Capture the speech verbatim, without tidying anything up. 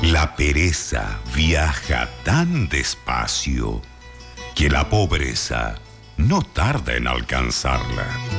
La pereza viaja tan despacio que la pobreza no tarda en alcanzarla.